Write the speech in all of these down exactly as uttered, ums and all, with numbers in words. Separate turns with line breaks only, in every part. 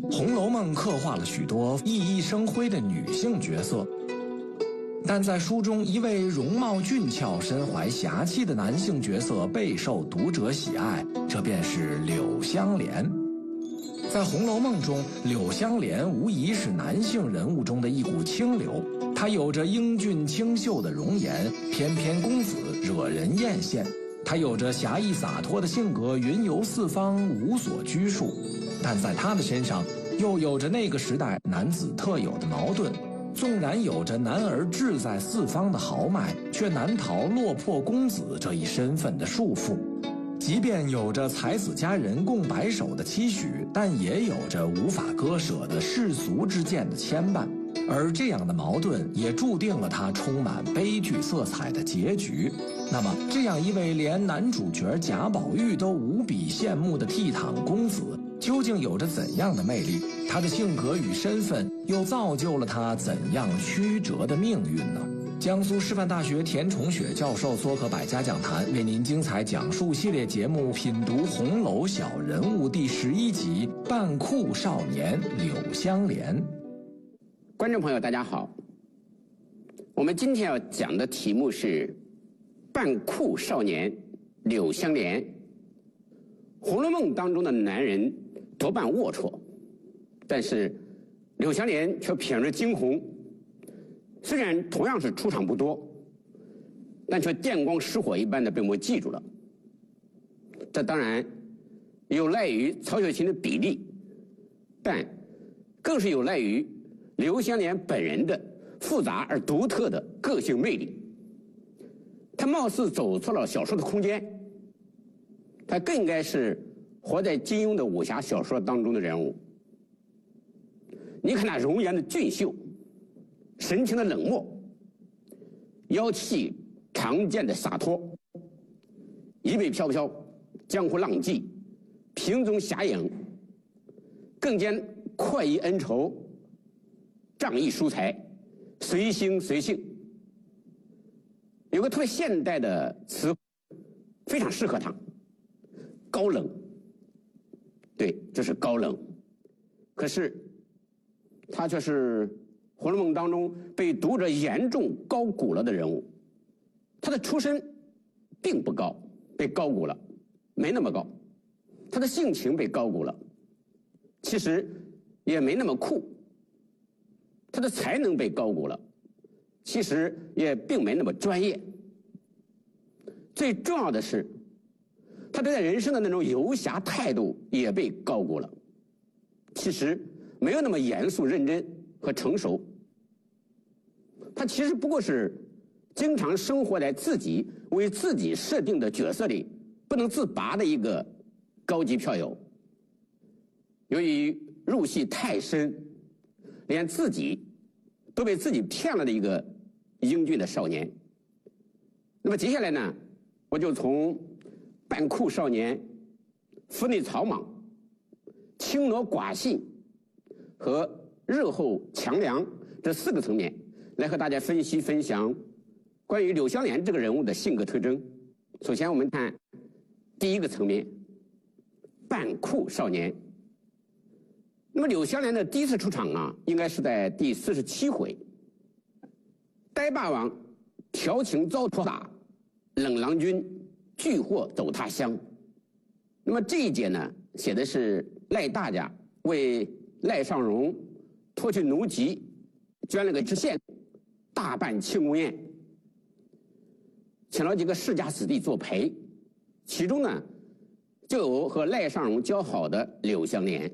《红楼梦》刻画了许多熠熠生辉的女性角色，但在书中一位容貌俊俏、身怀侠气的男性角色备受读者喜爱，这便是柳湘莲。在《红楼梦》中，柳湘莲无疑是男性人物中的一股清流，她有着英俊清秀的容颜，翩翩公子，惹人艳羡。她有着侠义洒脱的性格，云游四方，无所拘束。但在她的身上，又有着那个时代男子特有的矛盾。纵然有着男儿志在四方的豪迈，却难逃落魄公子这一身份的束缚。即便有着才子佳人共白首的期许，但也有着无法割舍的世俗之见的牵绊。而这样的矛盾也注定了他充满悲剧色彩的结局。那么，这样一位连男主角贾宝玉都无比羡慕的倜傥公子，究竟有着怎样的魅力？他的性格与身份又造就了他怎样曲折的命运呢？江苏师范大学田崇雪教授做客百家讲坛，为您精彩讲述系列节目《品读红楼小人物》第十一集《扮酷少年柳湘莲》。
观众朋友，大家好，我们今天要讲的题目是扮酷少年柳湘莲。《红楼梦》当中的男人多半龌龊，但是柳湘莲却品质惊鸿。虽然同样是出场不多，但却电光石火一般的被我们记住了。这当然有赖于曹雪芹的笔力，但更是有赖于柳湘莲本人的复杂而独特的个性魅力。他貌似走出了小说的空间，他更应该是活在金庸的武侠小说当中的人物。你看那容颜的俊秀，神情的冷漠，妖气常见的洒脱，一味飘飘，江湖浪迹，平踪侠影，更兼快意恩仇，仗义疏财，随心随性。有个特别现代的词非常适合他，高冷。对，这是高冷。可是他却是《红楼梦》当中被读者严重高估了的人物。他的出身并不高，被高估了，没那么高。他的性情被高估了，其实也没那么酷。他的才能被高估了，其实也并没那么专业。最重要的是，他对待人生的那种游侠态度也被高估了，其实没有那么严肃认真和成熟。他其实不过是经常生活在自己为自己设定的角色里不能自拔的一个高级票友。由于入戏太深，连自己都被自己骗了的一个英俊的少年。那么接下来呢，我就从扮酷少年、腹内草莽、轻挪寡信和日后强梁这四个层面来和大家分析分享关于柳湘莲这个人物的性格特征。首先我们看第一个层面，扮酷少年。那么柳湘莲的第一次出场啊，应该是在第四十七回，呆霸王调情遭拖打，冷郎君拒货走他乡。那么这一节呢，写的是赖大家为赖尚荣脱去奴籍，捐了个知县，大办庆功宴，请了几个世家子弟作陪，其中呢就有和赖尚荣交好的柳湘莲。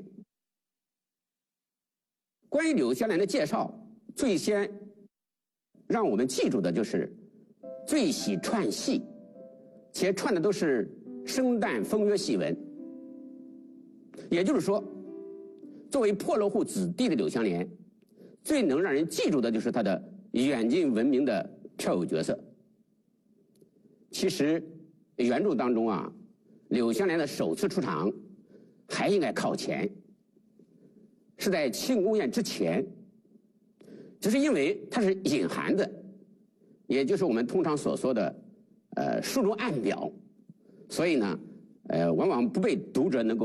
关于柳湘莲的介绍，最先让我们记住的就是最喜串戏，且串的都是生旦风月戏文。也就是说，作为破落户子弟的柳湘莲，最能让人记住的就是他的远近闻名的票友角色。其实原著当中啊，柳湘莲的首次出场还应该靠前，是在庆功宴之前，只是因为它是隐含的，也就是我们通常所说的呃书中暗表，所以呢呃往往不被读者能够